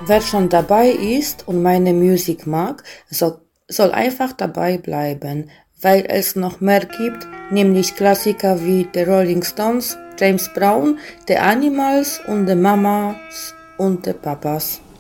Wer schon dabei ist und meine Musik mag, soll einfach dabei bleiben, weil es noch mehr gibt, nämlich Klassiker wie The Rolling Stones, James Brown, The Animals und The Mamas und The Papas.